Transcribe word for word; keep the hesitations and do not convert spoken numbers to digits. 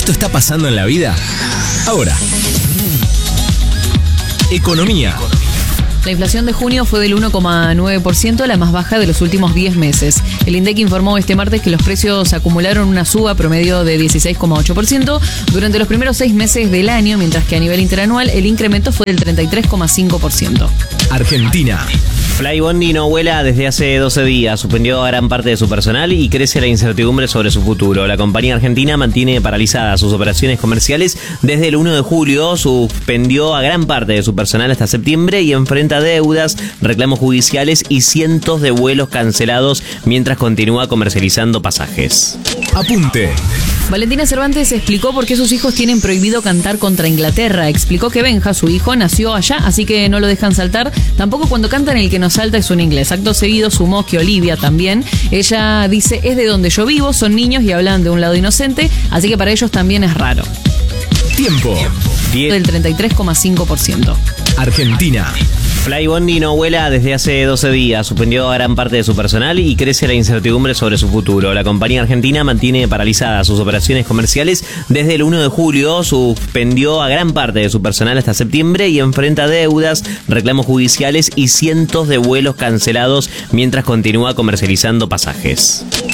esto está pasando en la vida? Ahora. Economía. La inflación de junio fue del uno coma nueve por ciento, la más baja de los últimos diez meses. El INDEC informó este martes que los precios acumularon una suba promedio de dieciséis coma ocho por ciento durante los primeros seis meses del año, mientras que a nivel interanual el incremento fue del treinta y tres coma cinco por ciento. Argentina. Flybondi no vuela desde hace doce días, suspendió a gran parte de su personal y crece la incertidumbre sobre su futuro. La compañía argentina mantiene paralizadas sus operaciones comerciales desde el uno de julio, suspendió a gran parte de su personal hasta septiembre y enfrenta deudas, reclamos judiciales y cientos de vuelos cancelados mientras continúa comercializando pasajes. Apunte. Valentina Cervantes explicó por qué sus hijos tienen prohibido cantar contra Inglaterra. Explicó que Benja, su hijo, nació allá, así que no lo dejan saltar. Tampoco cuando cantan el que nos salta es un inglés. Acto seguido sumó que Olivia también. Ella dice, es de donde yo vivo, son niños y hablan de un lado inocente, así que para ellos también es raro. Tiempo. Del treinta y tres coma cinco por ciento. Argentina. Flybondi no vuela desde hace doce días, suspendió a gran parte de su personal y crece la incertidumbre sobre su futuro. La compañía argentina mantiene paralizadas sus operaciones comerciales desde el uno de julio, suspendió a gran parte de su personal hasta septiembre y enfrenta deudas, reclamos judiciales y cientos de vuelos cancelados mientras continúa comercializando pasajes.